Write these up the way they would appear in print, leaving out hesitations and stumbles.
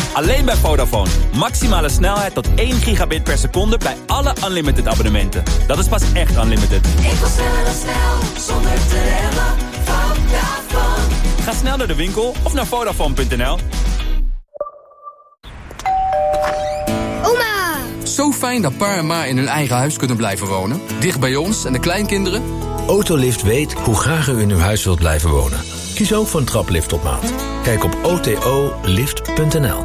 Alleen bij Vodafone. Maximale snelheid tot 1 gigabit per seconde bij alle unlimited abonnementen. Dat is pas echt unlimited. Ik wil snel, zonder te remmen. Vodafone. Ga snel naar de winkel of naar Vodafone.nl. Oma! Zo fijn dat pa en ma in hun eigen huis kunnen blijven wonen. Dicht bij ons en de kleinkinderen. Autolift weet hoe graag u in uw huis wilt blijven wonen. Kies ook voor een traplift op maat. Kijk op otolift.nl.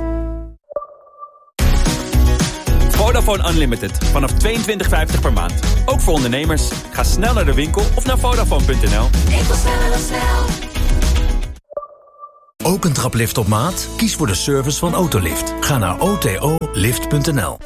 Vodafone Unlimited. Vanaf $22,50 per maand. Ook voor ondernemers. Ga snel naar de winkel of naar Vodafone.nl. Ik wil snel. Ook een traplift op maat? Kies voor de service van Autolift. Ga naar otolift.nl.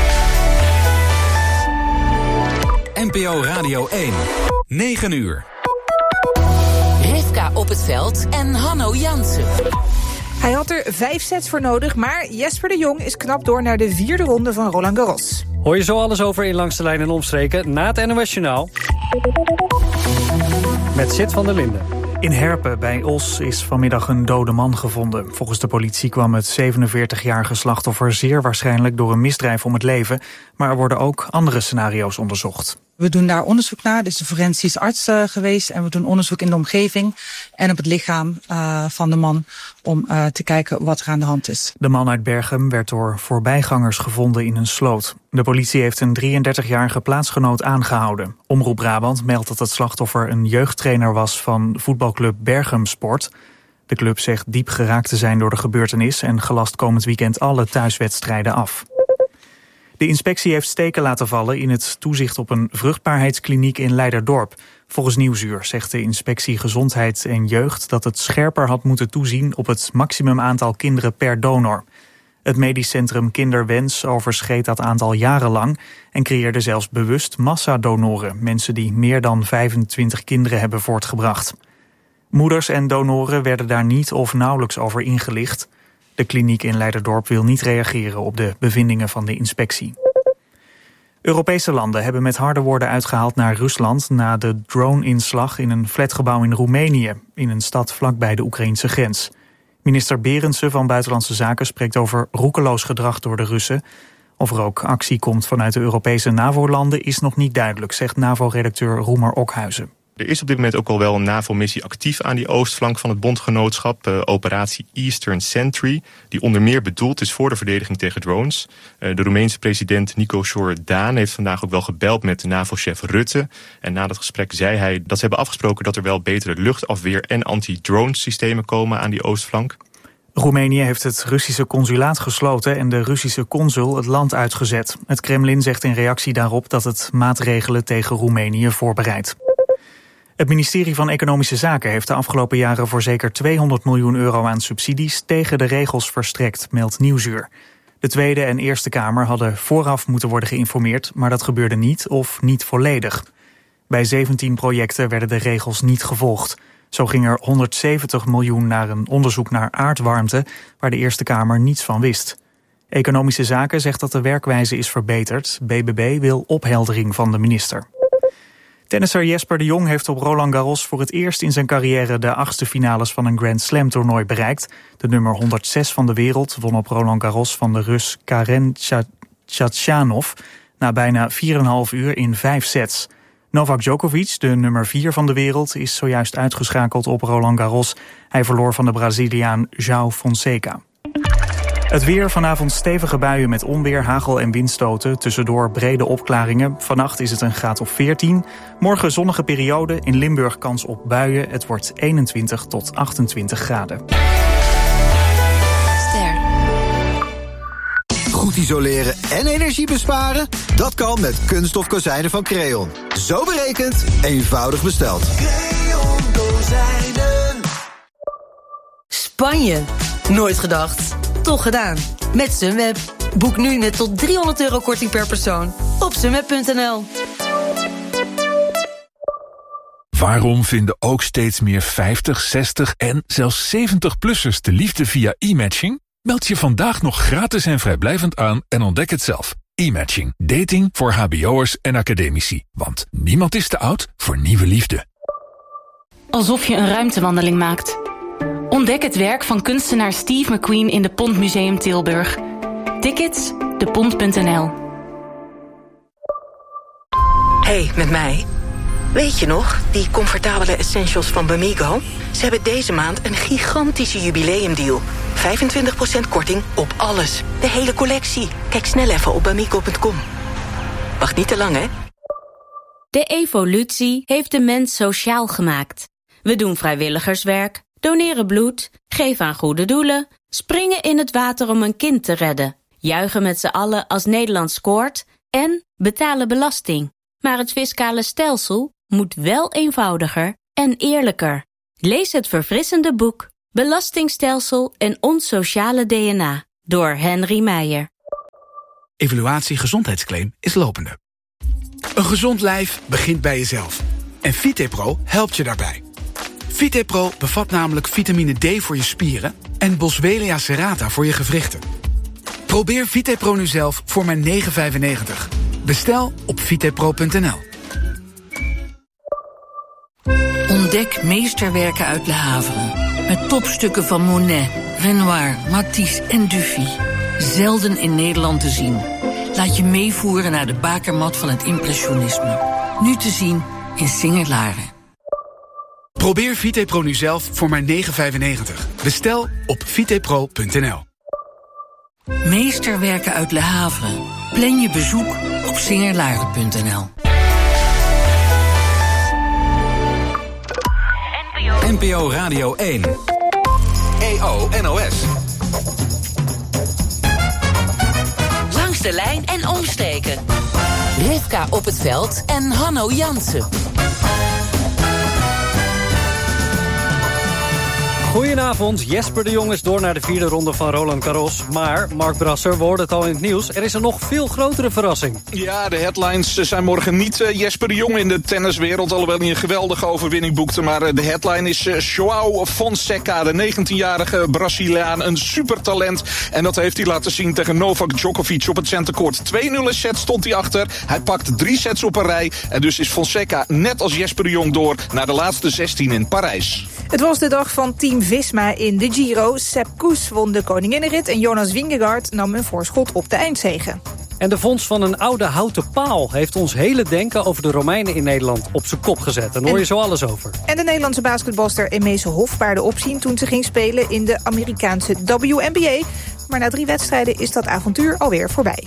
NPO Radio 1. 9 uur. Rivka op het veld en Hanno Jansen. Hij had er 5 sets voor nodig, maar Jesper de Jong is knap door naar de 4e ronde van Roland Garros. Hoor je zo alles over in Langs de Lijn en Omstreken na het NOS Journaal. Met Sid van der Linden. In Herpen bij Os is vanmiddag een dode man gevonden. Volgens de politie kwam het 47-jarige slachtoffer zeer waarschijnlijk door een misdrijf om het leven. Maar er worden ook andere scenario's onderzocht. We doen daar onderzoek naar. Er is een forensisch arts geweest. En we doen onderzoek in de omgeving en op het lichaam van de man. Om te kijken wat er aan de hand is. De man uit Berchem werd door voorbijgangers gevonden in een sloot. De politie heeft een 33-jarige plaatsgenoot aangehouden. Omroep Brabant meldt dat het slachtoffer een jeugdtrainer was van voetbalclub Berchem Sport. De club zegt diep geraakt te zijn door de gebeurtenis en gelast komend weekend alle thuiswedstrijden af. De inspectie heeft steken laten vallen in het toezicht op een vruchtbaarheidskliniek in Leiderdorp. Volgens Nieuwsuur zegt de inspectie Gezondheid en Jeugd dat het scherper had moeten toezien op het maximum aantal kinderen per donor. Het medisch centrum Kinderwens overschreed dat aantal jarenlang en creëerde zelfs bewust massadonoren, mensen die meer dan 25 kinderen hebben voortgebracht. Moeders en donoren werden daar niet of nauwelijks over ingelicht. De kliniek in Leiderdorp wil niet reageren op de bevindingen van de inspectie. Europese landen hebben met harde woorden uitgehaald naar Rusland na de drone-inslag in een flatgebouw in Roemenië, in een stad vlakbij de Oekraïnse grens. Minister Berendsen van Buitenlandse Zaken spreekt over roekeloos gedrag door de Russen. Of er ook actie komt vanuit de Europese NAVO-landen is nog niet duidelijk, zegt NAVO-redacteur Roemer Okhuizen. Er is op dit moment ook al wel een NAVO-missie actief aan die oostflank van het bondgenootschap. Operatie Eastern Sentry, die onder meer bedoeld is voor de verdediging tegen drones. De Roemeense president Nico Jordan heeft vandaag ook wel gebeld met de NAVO-chef Rutte. En na dat gesprek zei hij dat ze hebben afgesproken dat er wel betere luchtafweer en anti-drone systemen komen aan die oostflank. Roemenië heeft het Russische consulaat gesloten en de Russische consul het land uitgezet. Het Kremlin zegt in reactie daarop dat het maatregelen tegen Roemenië voorbereidt. Het ministerie van Economische Zaken heeft de afgelopen jaren voor zeker €200 miljoen aan subsidies tegen de regels verstrekt, meldt Nieuwsuur. De Tweede en Eerste Kamer hadden vooraf moeten worden geïnformeerd, maar dat gebeurde niet of niet volledig. Bij 17 projecten werden de regels niet gevolgd. Zo ging er 170 miljoen naar een onderzoek naar aardwarmte, waar de Eerste Kamer niets van wist. Economische Zaken zegt dat de werkwijze is verbeterd. BBB wil opheldering van de minister. Tennisser Jesper de Jong heeft op Roland Garros voor het eerst in zijn carrière de 8e finales van een Grand Slam toernooi bereikt. De nummer 106 van de wereld won op Roland Garros van de Rus Karen Khachanov na bijna 4,5 uur in 5 sets. Novak Djokovic, de nummer 4 van de wereld, is zojuist uitgeschakeld op Roland Garros. Hij verloor van de Braziliaan João Fonseca. Het weer, vanavond stevige buien met onweer, hagel en windstoten. Tussendoor brede opklaringen. Vannacht is het een graad of 14. Morgen zonnige periode, in Limburg kans op buien. Het wordt 21 tot 28 graden. Goed isoleren en energie besparen? Dat kan met kunststof kozijnen van Creon. Zo berekend, eenvoudig besteld. Creon kozijnen. Spanje. Nooit gedacht. Toch gedaan. Met Sunweb. Boek nu met tot €300 korting per persoon op sunweb.nl. Waarom vinden ook steeds meer 50, 60 en zelfs 70-plussers de liefde via e-matching? Meld je vandaag nog gratis en vrijblijvend aan en ontdek het zelf. E-matching. Dating voor hbo'ers en academici. Want niemand is te oud voor nieuwe liefde. Alsof je een ruimtewandeling maakt. Ontdek het werk van kunstenaar Steve McQueen in de Pont Museum Tilburg. Tickets, depont.nl. Hey, met mij. Weet je nog, die comfortabele essentials van Bamigo? Ze hebben deze maand een gigantische jubileumdeal. 25% korting op alles. De hele collectie. Kijk snel even op bamigo.com. Wacht niet te lang, hè? De evolutie heeft de mens sociaal gemaakt. We doen vrijwilligerswerk, doneren bloed, geven aan goede doelen, springen in het water om een kind te redden, juichen met z'n allen als Nederland scoort en betalen belasting. Maar het fiscale stelsel moet wel eenvoudiger en eerlijker. Lees het verfrissende boek Belastingstelsel en ons sociale DNA door Henry Meijer. Evaluatie gezondheidsclaim is lopende. Een gezond lijf begint bij jezelf. En VitePro helpt je daarbij. VitePro bevat namelijk vitamine D voor je spieren en Boswellia serrata voor je gewrichten. Probeer VitePro nu zelf voor maar €9,95. Bestel op vitepro.nl. Ontdek meesterwerken uit Le Havre. Met topstukken van Monet, Renoir, Matisse en Dufy. Zelden in Nederland te zien. Laat je meevoeren naar de bakermat van het impressionisme. Nu te zien in Singer-Laren. Probeer VitePro nu zelf voor maar €9,95. Bestel op vitepro.nl. Meesterwerken uit Le Havre. Plan je bezoek op singerlaren.nl. NPO Radio 1. EO NOS. Langs de lijn en omstreken. Rivka op het veld en Hanno Jansen. Goedenavond, Jesper de Jong is door naar de 4e ronde van Roland Garros. Maar, Mark Brasser, we hoorden het al in het nieuws, er is een nog veel grotere verrassing. Ja, de headlines zijn morgen niet Jesper de Jong in de tenniswereld, alhoewel hij een geweldige overwinning boekte. Maar de headline is João Fonseca, de 19-jarige Braziliaan, een supertalent. En dat heeft hij laten zien tegen Novak Djokovic op het centercourt. 2-0 set stond hij achter, hij pakt 3 sets op een rij. En dus is Fonseca net als Jesper de Jong door naar de laatste 16 in Parijs. Het was de dag van Team Visma in de Giro. Sepp Kuss won de koninginnenrit en Jonas Vingegaard nam een voorschot op de eindzege. En de vondst van een oude houten paal heeft ons hele denken over de Romeinen in Nederland op zijn kop gezet. Daar hoor je zo alles over. En de Nederlandse basketbalster Emese Hof baarde opzien toen ze ging spelen in de Amerikaanse WNBA. Maar na 3 wedstrijden is dat avontuur alweer voorbij.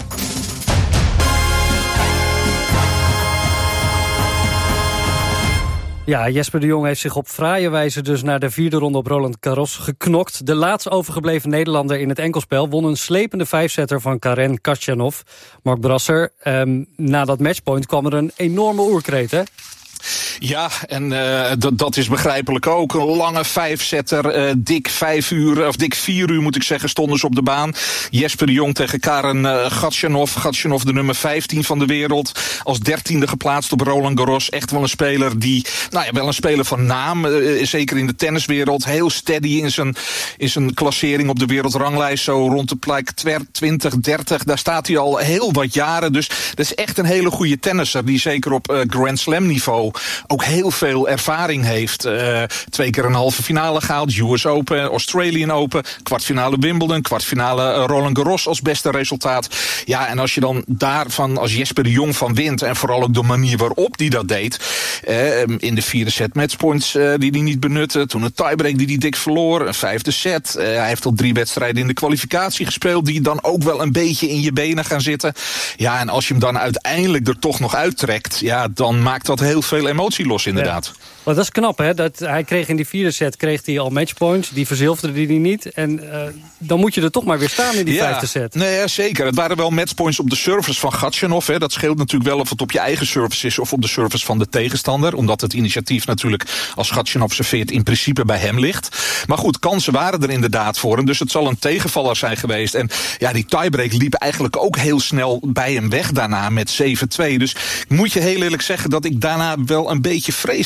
Ja, Jesper de Jong heeft zich op fraaie wijze dus naar de 4e ronde op Roland Garros geknokt. De laatst overgebleven Nederlander in het enkelspel won een slepende 5-setter van Karen Khachanov. Mark Brasser, na dat matchpoint kwam er een enorme oerkreet, hè? Ja, en dat is begrijpelijk ook. Een lange 5-setter, dik 4 uur moet ik zeggen, stonden ze op de baan. Jesper de Jong tegen Karen Khachanov. Khachanov de nummer 15 van de wereld. Als 13e geplaatst op Roland Garros. Echt wel een speler die, wel een speler van naam. Zeker in de tenniswereld. Heel steady in zijn klassering op de wereldranglijst. Zo rond de plek 20, 30. Daar staat hij al heel wat jaren. Dus dat is echt een hele goede tennisser. Die zeker op Grand Slam niveau ook heel veel ervaring heeft. 2 keer een halve finale gehaald. US Open, Australian Open, kwartfinale Wimbledon, kwartfinale Roland Garros als beste resultaat. Ja, en als je dan daarvan als Jesper de Jong van wint, en vooral ook de manier waarop die dat deed, in de 4e set matchpoints die hij niet benutte, toen een tiebreak die hij dik verloor, een 5e set. Hij heeft al 3 wedstrijden in de kwalificatie gespeeld die dan ook wel een beetje in je benen gaan zitten. Ja, en als je hem dan uiteindelijk er toch nog uittrekt, ja, dan maakt dat heel veel emotie los inderdaad. Ja. Maar dat is knap, hè? Hij kreeg in die 4e set al matchpoints. Die verzilverde hij niet. En dan moet je er toch maar weer staan in die 5e set. Nee, ja, zeker. Het waren wel matchpoints op de service van Khachanov. Hè. Dat scheelt natuurlijk wel of het op je eigen service is of op de service van de tegenstander. Omdat het initiatief natuurlijk als Khachanov serveert in principe bij hem ligt. Maar goed, kansen waren er inderdaad voor hem. Dus het zal een tegenvaller zijn geweest. En ja, die tiebreak liep eigenlijk ook heel snel bij hem weg daarna met 7-2. Dus ik moet je heel eerlijk zeggen dat ik daarna wel een beetje vreesde voor de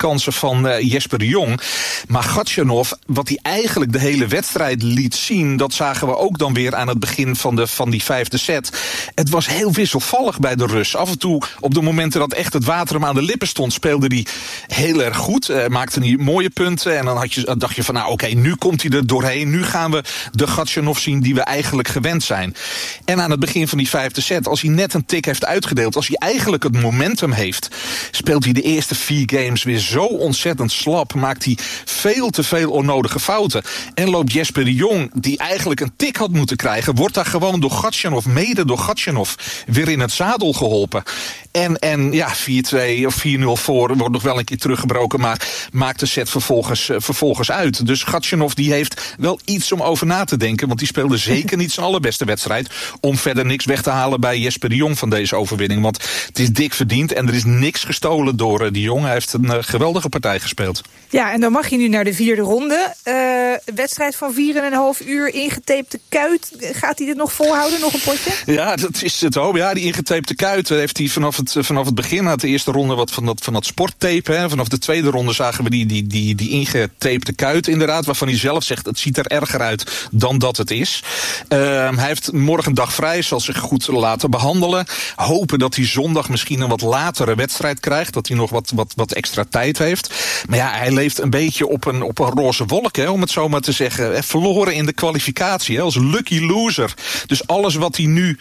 kansen van Jesper de Jong. Maar Khachanov, wat hij eigenlijk de hele wedstrijd liet zien, dat zagen we ook dan weer aan het begin van die vijfde set. Het was heel wisselvallig bij de Rus. Af en toe, op de momenten dat echt het water hem aan de lippen stond, speelde hij heel erg goed. Maakte hij mooie punten. En dan dacht je van, nou oké, nu komt hij er doorheen. Nu gaan we de Khachanov zien die we eigenlijk gewend zijn. En aan het begin van die vijfde set, als hij net een tik heeft uitgedeeld, als hij eigenlijk het momentum heeft, speelt hij de eerste 4 games weer zo ontzettend slap. Maakt hij veel te veel onnodige fouten. En loopt Jesper de Jong, die eigenlijk een tik had moeten krijgen, wordt daar gewoon door Khachanov, mede door Khachanov, weer in het zadel geholpen. En ja, 4-2 of 4-0 voor, wordt nog wel een keer teruggebroken, maar maakt de set vervolgens uit. Dus Khachanov die heeft wel iets om over na te denken, want die speelde zeker niet zijn allerbeste wedstrijd, om verder niks weg te halen bij Jesper de Jong van deze overwinning. Want het is dik verdiend en er is niks gestolen door de Jong. Hij heeft een geweldige partij gespeeld. Ja, en dan mag je nu naar de 4e ronde. Wedstrijd van 4,5 uur, ingetapte kuit. Gaat hij dit nog volhouden, nog een potje? Ja, dat is het hoop. Ja, die ingetapte kuit heeft hij vanaf het begin, uit de eerste ronde, wat van dat sporttape. Hè. Vanaf de tweede ronde zagen we die ingetapte kuit inderdaad, waarvan hij zelf zegt, het ziet er erger uit dan dat het is. Hij heeft morgen dag vrij, zal zich goed laten behandelen. Hopen dat hij zondag misschien een wat latere wedstrijd krijgt, dat hij nog wat extra tijd heeft. Maar ja, hij leeft een beetje op een roze wolk, hè, om het zo maar te zeggen. Verloren in de kwalificatie, hè, als lucky loser. Dus alles wat hij nu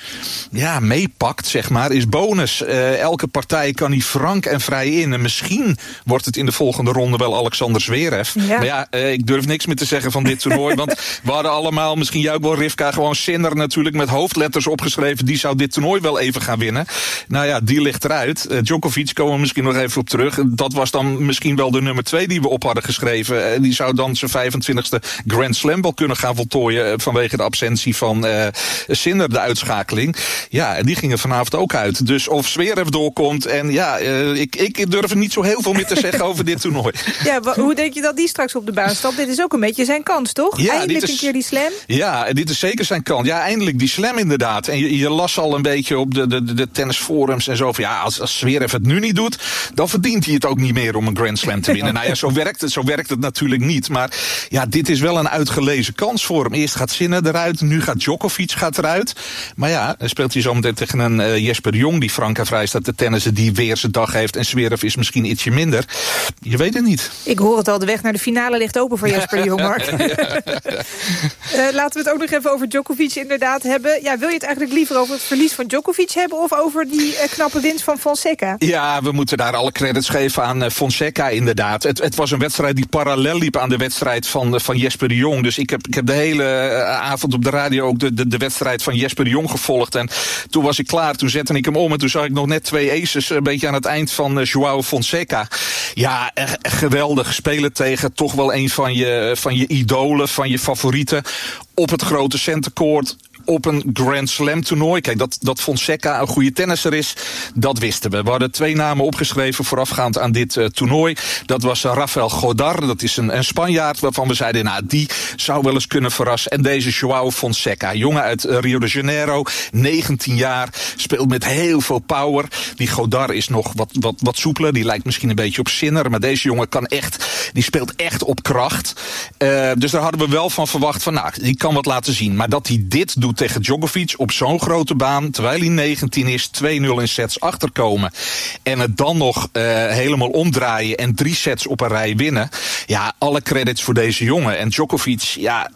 meepakt, zeg maar, is bonus. Elke partij kan hij frank en vrij in. En misschien wordt het in de volgende ronde wel Alexander Zverev. Ja. Maar ja, ik durf niks meer te zeggen van dit toernooi. Want we hadden allemaal, misschien jij ook wel, Rivka, gewoon Sinner natuurlijk met hoofdletters opgeschreven. Die zou dit toernooi wel even gaan winnen. Nou ja, die ligt eruit. Djokovic komen we misschien nog even op terug. Dat was dan misschien wel de nummer 2 die we op hadden geschreven. Die zou dan zijn 25e Grand Slam wel kunnen gaan voltooien vanwege de absentie van Sinner, de uitschakeling. Ja, en die gingen vanavond ook uit. Dus of Zverev doorkomt. En ja, ik durf er niet zo heel veel meer te zeggen over dit toernooi. Ja, hoe denk je dat die straks op de baan stapt? Dit is ook een beetje zijn kans, toch? Ja, eindelijk een keer die slam? Ja, dit is zeker zijn kans. Ja, eindelijk die slam inderdaad. En je las al een beetje op de tennisforums en zo van, ja, als Zverev het nu niet doet, dan verdient hij het ook niet meer om een Grand Slam te winnen. Nou ja, zo werkt het natuurlijk niet. Maar ja, dit is wel een uitgelezen kans voor hem. Eerst gaat Sinner eruit, nu gaat Djokovic eruit. Maar ja, dan speelt hij zo meteen tegen een Jesper de Jong die frank en vrij staat te tennissen, die weer zijn dag heeft. En Zverev is misschien ietsje minder. Je weet het niet. Ik hoor het al, de weg naar de finale ligt open voor Jesper de Jong, Mark. Laten we het ook nog even over Djokovic inderdaad hebben. Ja, wil je het eigenlijk liever over het verlies van Djokovic hebben of over die knappe winst van Fonseca? Ja, we moeten daar alle credits geven aan Fonseca inderdaad. Het was een wedstrijd die parallel liep aan de wedstrijd van Jesper de Jong. Dus ik heb de hele avond op de radio ook de wedstrijd van Jesper de Jong gevolgd. En toen was ik klaar, toen zette ik hem om en toen zag ik nog net 2 aces een beetje aan het eind van João Fonseca. Ja, geweldig spelen tegen toch wel een van je idolen, van je favorieten op het grote centercourt. Op een Grand Slam toernooi. Kijk, dat Fonseca een goede tennisser is, dat wisten we. We hadden 2 namen opgeschreven voorafgaand aan dit toernooi. Dat was Rafael Godard, dat is een Spanjaard waarvan we zeiden, nou, die zou wel eens kunnen verrassen. En deze João Fonseca, jongen uit Rio de Janeiro, 19 jaar, speelt met heel veel power. Die Godard is nog wat soepeler, die lijkt misschien een beetje op Sinner, maar deze jongen die speelt echt op kracht. Dus daar hadden we wel van verwacht van, nou, die kan wat laten zien. Maar dat hij dit doet tegen Djokovic op zo'n grote baan, terwijl hij 19 is, 2-0 in sets achterkomen. En het dan nog helemaal omdraaien en 3 sets op een rij winnen. Ja, alle credits voor deze jongen. En Djokovic, ja,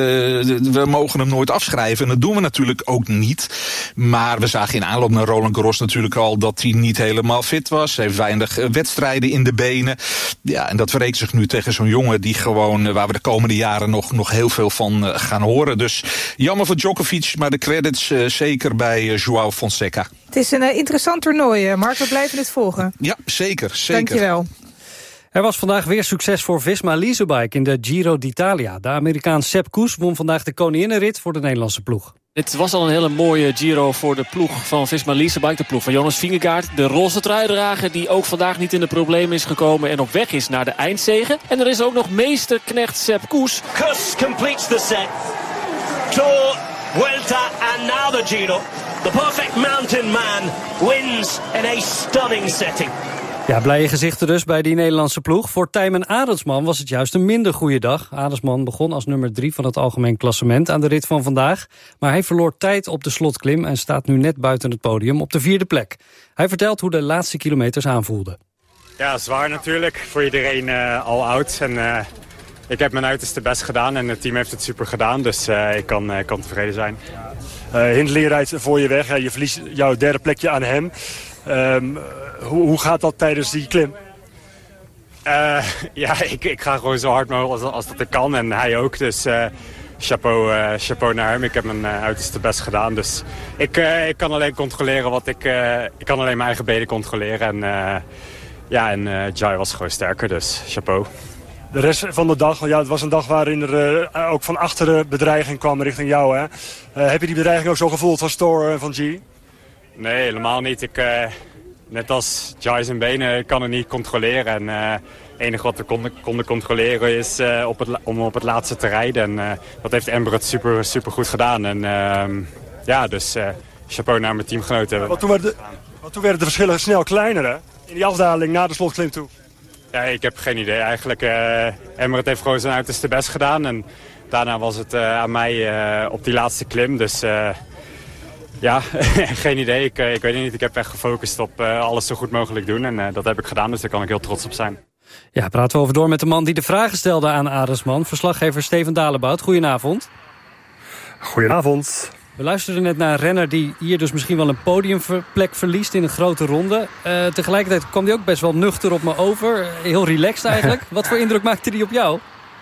we mogen hem nooit afschrijven. En dat doen we natuurlijk ook niet. Maar we zagen in aanloop naar Roland Garros natuurlijk al dat hij niet helemaal fit was. Hij heeft weinig wedstrijden in de benen. Ja, en dat verreekt zich nu tegen zo'n jongen die gewoon, waar we de komende jaren nog heel veel van gaan horen. Dus jammer voor Djokovic, maar de credits zeker bij João Fonseca. Het is een interessant toernooi, Mark. We blijven het volgen. Ja, zeker. Dankjewel. Er was vandaag weer succes voor Visma Leasebike in de Giro d'Italia. De Amerikaan Sepp Kuss won vandaag de koninginnenrit voor de Nederlandse ploeg. Het was al een hele mooie Giro voor de ploeg van Visma Leasebike. De ploeg van Jonas Vingegaard. De roze truidrager die ook vandaag niet in de problemen is gekomen en op weg is naar de eindzege. En er is ook nog meesterknecht Sepp Kuss. Kuss completes the set. Tour, Vuelta and now the Giro. The perfect mountain man wins in a stunning setting. Ja, blije gezichten dus bij die Nederlandse ploeg. Voor Tijmen Arendsman was het juist een minder goede dag. Arendsman begon als nummer 3 van het algemeen klassement aan de rit van vandaag. Maar hij verloor tijd op de slotklim en staat nu net buiten het podium op de 4e plek. Hij vertelt hoe de laatste kilometers aanvoelden. Ja, zwaar natuurlijk. Voor iedereen al oud. En ik heb mijn uiterste best gedaan en het team heeft het super gedaan. Dus ik kan tevreden zijn. Hindley rijdt voor je weg. Je verliest jouw 3e plekje aan hem. Hoe gaat dat tijdens die klim? Ja, ik ga gewoon zo hard mogelijk als dat ik kan. En hij ook. Dus chapeau naar hem. Ik heb mijn uiterste best gedaan. Dus ik kan alleen controleren wat ik kan alleen mijn eigen benen controleren. En Jai was gewoon sterker. Dus chapeau. De rest van de dag, ja, het was een dag waarin er ook van achteren bedreiging kwam richting jou. Hè? Heb je die bedreiging ook zo gevoeld van Storer en van G? Nee, helemaal niet. Net als Jai zijn benen kan het niet controleren. En het enige wat we konden controleren is om op het laatste te rijden. En dat heeft Ember super goed gedaan. En dus chapeau naar mijn teamgenoten. Want toen werden de verschillen snel kleiner, hè? In die afdaling na de slotklim toe. Ja, ik heb geen idee. Eigenlijk, Emirates heeft gewoon zijn uiterste best gedaan. En daarna was het aan mij op die laatste klim. Dus ja, geen idee. Ik weet het niet. Ik heb echt gefocust op alles zo goed mogelijk doen. En dat heb ik gedaan, dus daar kan ik heel trots op zijn. Ja, praten we over door met de man die de vragen stelde aan Arendsman. Verslaggever Steven Dalebout. Goedenavond. Goedenavond. We luisterden net naar een renner die hier dus misschien wel een podiumplek verliest in een grote ronde. Tegelijkertijd kwam hij ook best wel nuchter op me over. Heel relaxed eigenlijk. Wat voor indruk maakte hij op jou?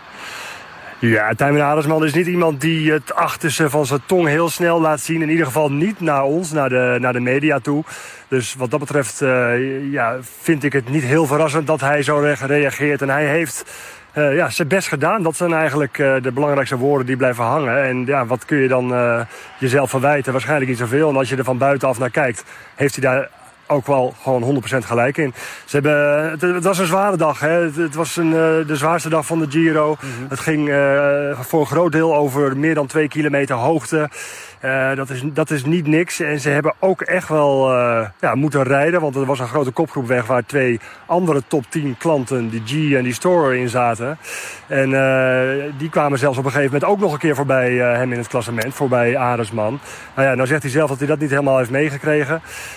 Ja, Tijmen Arendsman is niet iemand die het achterste van zijn tong heel snel laat zien. In ieder geval niet naar ons, naar de media toe. Dus wat dat betreft vind ik het niet heel verrassend dat hij zo reageert. En hij heeft zijn best gedaan. Dat zijn eigenlijk de belangrijkste woorden die blijven hangen. En ja, wat kun je dan jezelf verwijten? Waarschijnlijk niet zoveel. En als je er van buitenaf naar kijkt, heeft hij daar ook wel gewoon 100% gelijk in. Het was een zware dag. Hè? Het was de zwaarste dag van de Giro. Mm-hmm. Het ging voor een groot deel over meer dan 2 kilometer hoogte. Dat is niet niks. En ze hebben ook echt wel moeten rijden. Want er was een grote kopgroep weg waar 2 andere top 10 klanten, die G en die Storer, in zaten. En die kwamen zelfs op een gegeven moment ook nog een keer voorbij hem in het klassement. Voorbij Arendsman. Nou zegt hij zelf dat hij dat niet helemaal heeft meegekregen.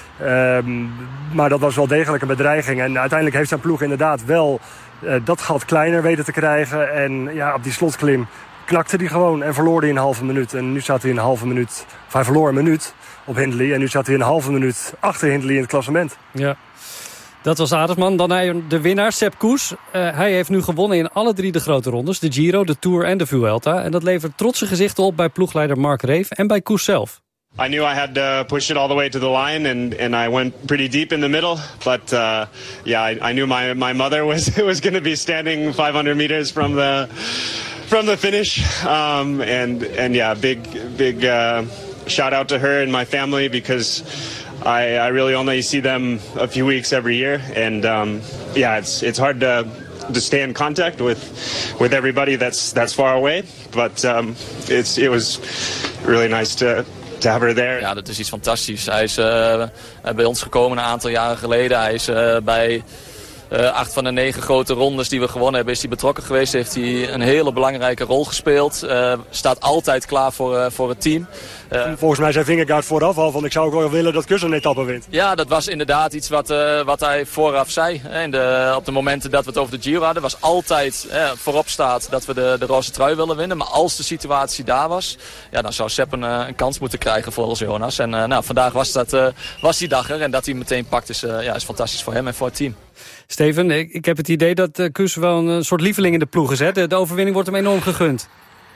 Maar dat was wel degelijk een bedreiging. En uiteindelijk heeft zijn ploeg inderdaad wel dat gat kleiner weten te krijgen. En ja, op die slotklim knakte hij gewoon en verloor hij een halve minuut. En nu staat hij een halve minuut, of hij verloor een minuut op Hindley. En nu staat hij een halve minuut achter Hindley in het klassement. Ja, dat was Arendsman. Dan de winnaar, Sepp Kuss. Hij heeft nu gewonnen in alle 3 de grote rondes. De Giro, de Tour en de Vuelta. En dat levert trotse gezichten op bij ploegleider Mark Reef en bij Kuss zelf. I knew I had to push it all the way to the line, and I went pretty deep in the middle. But I knew my mother was going to be standing 500 meters from the finish. And yeah, big shout out to her and my family, because I really only see them a few weeks every year, and it's hard to stay in contact with everybody that's far away. But it was really nice to have her there. Ja, dat is iets fantastisch. Hij is bij ons gekomen een aantal jaren geleden. Hij is bij 8 van de 9 grote rondes die we gewonnen hebben, is hij betrokken geweest. Heeft hij een hele belangrijke rol gespeeld. Staat altijd klaar voor het team. Volgens mij zei Vingegaard vooraf al van ik zou ook wel willen dat Kuss een etappe wint. Ja, dat was inderdaad iets wat hij vooraf zei. Op de momenten dat we het over de Giro hadden, was altijd voorop staat dat we de roze trui willen winnen. Maar als de situatie daar was, dan zou Sepp een kans moeten krijgen volgens Jonas. En vandaag was die dag er. En dat hij meteen pakt is fantastisch voor hem en voor het team. Steven, ik heb het idee dat Kuss wel een soort lieveling in de ploeg is. Hè? De overwinning wordt hem enorm gegund.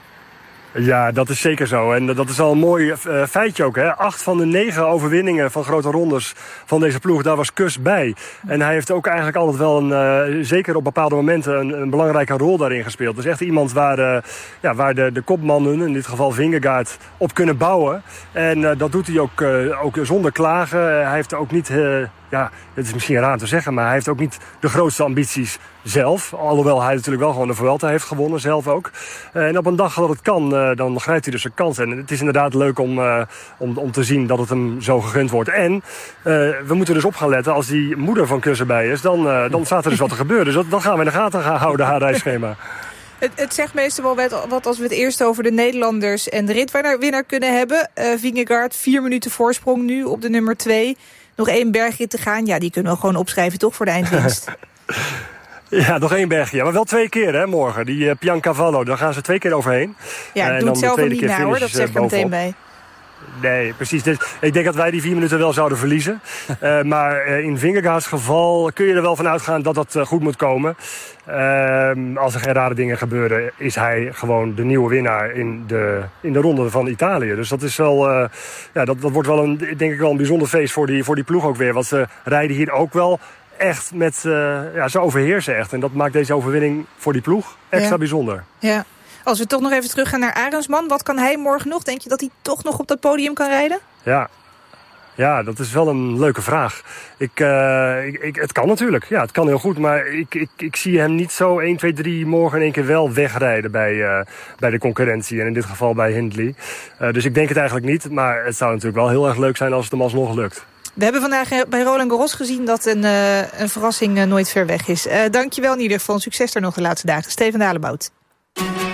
Ja, dat is zeker zo. En dat is al een mooi feitje ook. Hè? 8 van de 9 overwinningen van grote rondes van deze ploeg, daar was Kuss bij. En hij heeft ook eigenlijk altijd wel zeker op bepaalde momenten een belangrijke rol daarin gespeeld. Dus echt iemand waar de kopmannen, in dit geval Vingegaard, op kunnen bouwen. En dat doet hij ook zonder klagen. Hij heeft ook niet ja, het is misschien raar te zeggen, maar hij heeft ook niet de grootste ambities zelf. Alhoewel hij natuurlijk wel gewoon de Vuelta heeft gewonnen, zelf ook. En op een dag dat het kan, dan grijpt hij dus een kans. En het is inderdaad leuk om te zien dat het hem zo gegund wordt. En we moeten dus op gaan letten, als die moeder van Kuss erbij is, dan staat er dus wat te gebeuren. Dus dat gaan we in de gaten gaan houden, haar reisschema. Het zegt meestal wel wat als we het eerst over de Nederlanders en de ritwinnaar kunnen hebben. Vingegaard, 4 minuten voorsprong nu op de nummer 2. Nog 1 bergrit te gaan. Ja, die kunnen we gewoon opschrijven toch voor de eindwinst. Ja, nog 1 bergje. Ja, maar wel 2 keer hè, morgen. Die Piancavallo, daar gaan ze 2 keer overheen. Ja, doe het zelf ook niet na hoor, dat zeg ik er meteen bij. Nee, precies. Dus ik denk dat wij die 4 minuten wel zouden verliezen. Maar in Vingegaard's geval kun je er wel van uitgaan dat dat goed moet komen. Als er geen rare dingen gebeuren, is hij gewoon de nieuwe winnaar in de ronde van Italië. Dus dat is wel, dat wordt wel denk ik wel een bijzonder feest voor die ploeg ook weer. Want ze rijden hier ook wel echt met, ze overheersen echt. En dat maakt deze overwinning voor die ploeg extra bijzonder. Ja. Als we toch nog even teruggaan naar Arendsman, wat kan hij morgen nog? Denk je dat hij toch nog op dat podium kan rijden? Ja, dat is wel een leuke vraag. Het kan natuurlijk. Ja, het kan heel goed. Maar ik zie hem niet zo 1, 2, 3 morgen in één keer wel wegrijden bij de concurrentie. En in dit geval bij Hindley. Dus ik denk het eigenlijk niet. Maar het zou natuurlijk wel heel erg leuk zijn als het hem alsnog lukt. We hebben vandaag bij Roland Garros gezien dat een verrassing nooit ver weg is. Dankjewel in ieder geval. Succes er nog de laatste dagen. Steven Dalebout.